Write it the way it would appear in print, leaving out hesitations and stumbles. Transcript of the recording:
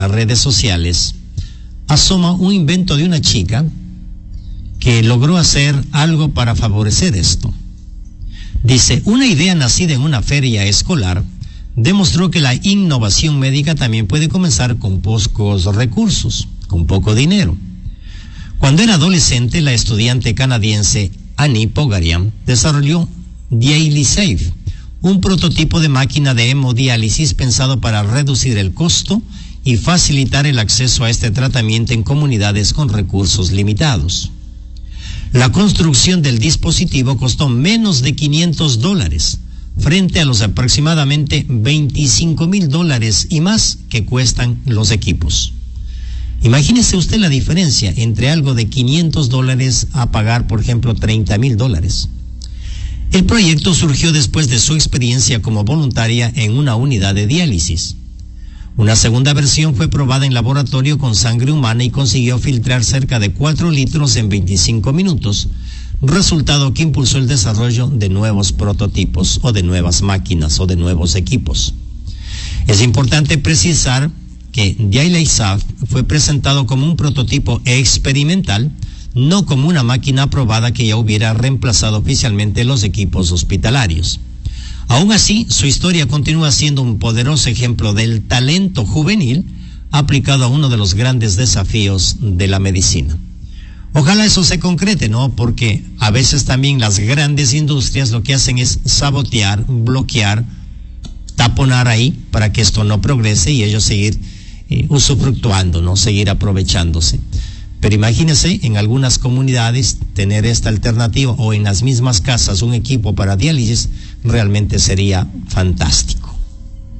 las redes sociales, asoma un invento de una chica que logró hacer algo para favorecer esto. Dice, una idea nacida en una feria escolar demostró que la innovación médica también puede comenzar con pocos recursos, con poco dinero. Cuando era adolescente, la estudiante canadiense Annie Pogarian desarrolló DialySafe, un prototipo de máquina de hemodiálisis pensado para reducir el costo y facilitar el acceso a este tratamiento en comunidades con recursos limitados. La construcción del dispositivo costó menos de $500, frente a los aproximadamente $25,000 y más que cuestan los equipos. Imagínese usted la diferencia entre algo de $500 a pagar, por ejemplo, $30,000. El proyecto surgió después de su experiencia como voluntaria en una unidad de diálisis. Una segunda versión fue probada en laboratorio con sangre humana y consiguió filtrar cerca de 4 litros en 25 minutos, resultado que impulsó el desarrollo de nuevos prototipos o de nuevas máquinas o de nuevos equipos. Es importante precisar que DialySafe fue presentado como un prototipo experimental, no como una máquina aprobada que ya hubiera reemplazado oficialmente los equipos hospitalarios. Aún así, su historia continúa siendo un poderoso ejemplo del talento juvenil aplicado a uno de los grandes desafíos de la medicina. Ojalá eso se concrete, ¿no? Porque a veces también las grandes industrias lo que hacen es sabotear, bloquear, taponar ahí para que esto no progrese y ellos seguir usufructuando, ¿no? Seguir aprovechándose. Pero imagínense en algunas comunidades tener esta alternativa o en las mismas casas un equipo para diálisis realmente sería fantástico.